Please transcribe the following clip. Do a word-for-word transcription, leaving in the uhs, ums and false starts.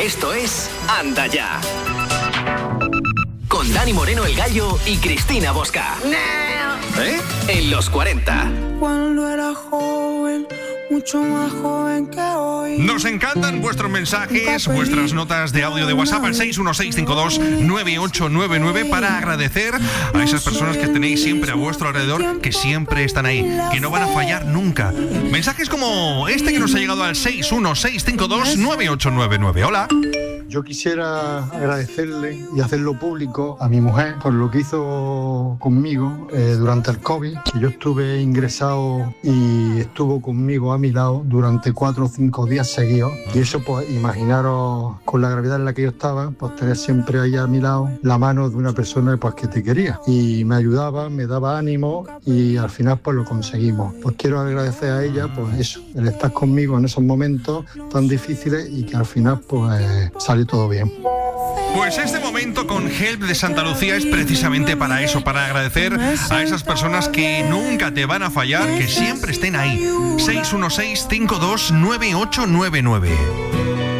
Esto es Anda Ya. Con Dani Moreno el Gallo y Cristina Bosca. ¿Eh? En los cuarenta. Cuando era joven, mucho más joven que hoy. Nos encantan vuestros mensajes, vuestras notas de audio de WhatsApp al seis uno seis cinco dos nueve ocho nueve nueve para agradecer a esas personas que tenéis siempre a vuestro alrededor, que siempre están ahí, que no van a fallar nunca. Mensajes como este que nos ha llegado al seis uno seis cinco dos nueve ocho nueve nueve. Hola. Yo quisiera agradecerle y hacerlo público a mi mujer por lo que hizo conmigo eh, durante el COVID. Yo estuve ingresado y estuvo conmigo a mi lado durante cuatro o cinco días seguidos. Y eso, pues, imaginaros con la gravedad en la que yo estaba, pues tener siempre ahí a mi lado la mano de una persona, pues, que te quería. Y me ayudaba, me daba ánimo y al final, pues, lo conseguimos. Pues quiero agradecer a ella, pues eso, el estar conmigo en esos momentos tan difíciles y que al final, pues, salió todo bien. Pues este momento con Help de Santa Lucía es precisamente para eso, para agradecer a esas personas que nunca te van a fallar, que siempre estén ahí. seis uno seis cinco dos nueve ocho nueve nueve.